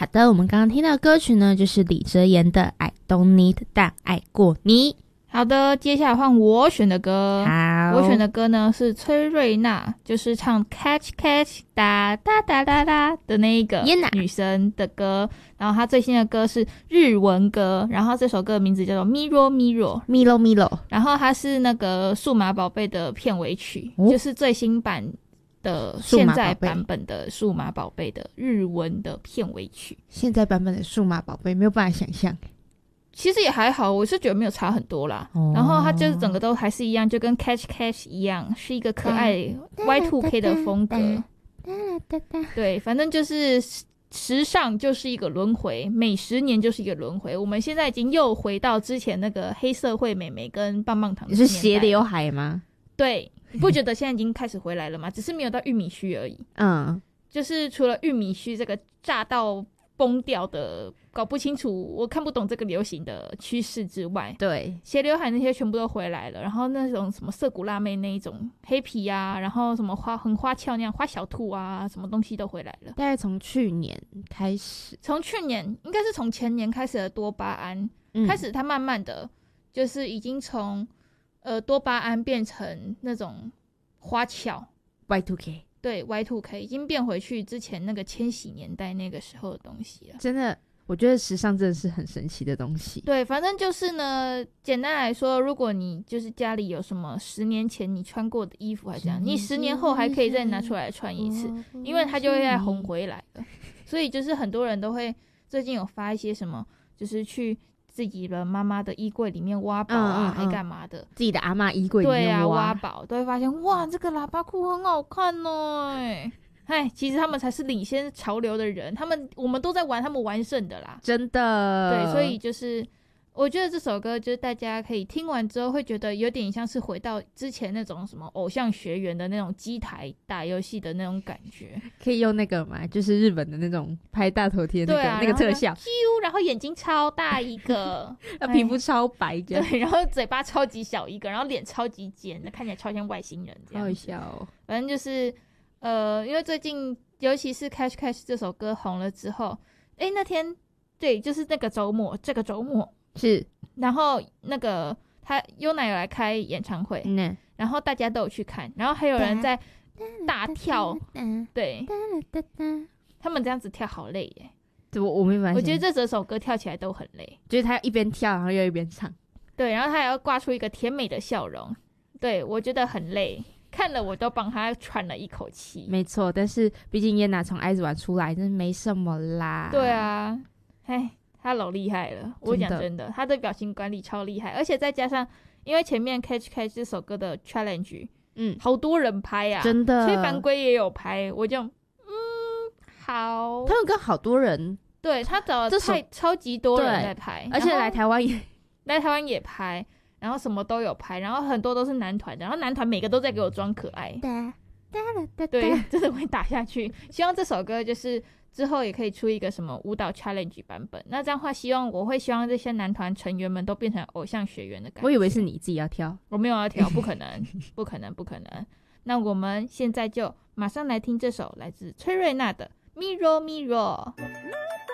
好的，我们刚刚听到的歌曲呢，就是李哲言的 I Don't Need 但爱过你。 好的，接下来换我选的歌。 好， 我选的歌呢是崔瑞娜，就是唱 Catch Catch 哒哒哒哒哒的那一个女生的歌。然后她最新的歌是日文歌，然后这首歌的名字叫做 Miro Miro Milo Milo。 然后它是那个数码宝贝的片尾曲，就是最新版的现在版本的数码宝贝的日文的片尾曲。 现在版本的数码宝贝没有办法想象。 其实也还好，我是觉得没有差很多啦。然后它就是整个都还是一样，就跟 Catch Catch 一样，是一个可爱 Y2K 的风格。对，反正就是时尚就是一个轮回，每10年就是一个轮回。我们现在已经又回到之前那个黑社会美眉跟棒棒糖的年代。 你是斜刘海吗？ 对，你不觉得现在已经开始回来了吗？只是没有到玉米须而已。就是除了玉米须这个炸到崩掉的搞不清楚，我看不懂这个流行的趋势之外， 对， 斜刘海那些全部都回来了。然后那种什么涩谷辣妹那一种黑皮啊，然后什么很花俏那样花小兔啊，什么东西都回来了。 大概从去年开始， 应该是从前年开始的多巴胺，开始它慢慢的就是已经从多巴胺变成那种花俏 Y2K。 对 Y2K 已经变回去之前那个千禧年代那个时候的东西了。 真的，我觉得时尚真的是很神奇的东西。 对，反正就是呢，简单来说，如果你就是家里有什么10年前你穿过的衣服还这样，你10年后还可以再拿出来穿一次，因为它就会再红回来了。所以就是很多人都会最近有发一些什么，就是去自己的妈妈的衣柜里面挖宝啊，还干嘛的？ 自己的阿嬷衣柜里面对啊，挖宝都会发现，哇，这个喇叭裤很好看哦。其实他们才是领先潮流的人，我们都在玩他们玩剩的啦， 真的。 对，所以就是我觉得这首歌就是大家可以听完之后会觉得有点像是回到之前那种什么偶像学园的那种机台打游戏的那种感觉。 可以用那个嘛，就是日本的那种拍大头贴那个特效， 然后眼睛超大一个皮肤超白这样， 对，然后嘴巴超级小一个，然后脸超级尖，看起来超像外星人这样。 好笑哦。 反正就是因为最近尤其是 Catch Catch 这首歌红了之后，那天对，就是这个周末是， 然后那个他优乃有来开演唱会，然后大家都有去看，然后还有人在大跳，对，他们这样子跳好累耶。 我没发现， 我觉得这整首歌跳起来都很累， 就是他一边跳然后又一边唱， 对，然后他还要挂出一个甜美的笑容，对，我觉得很累，看了我都帮他喘了一口气。 没错，但是毕竟耶娜从爱子玩出来真的没什么啦。 对啊，他老厉害了，我讲真的，他的表情管理超厉害，而且再加上因为前面 Catch Catch 这首歌的 challenge 好多人拍啊， 真的， 崔凡圭也有拍，我就好， 他们跟好多人， 对，他找了超级多人在拍， 而且来台湾也拍，然后什么都有拍，然后很多都是男团的，然后男团每个都在给我装可爱，对，真的会打下去。希望这首歌就是之后也可以出一个什么舞蹈 challenge 版本，那这样的话我会希望这些男团成员们都变成偶像学员的感觉。 我以为是你自己要跳， 我没有要跳，不可能不可能不可能。那我们现在就马上来听这首来自崔瑞娜的 Miro Miro。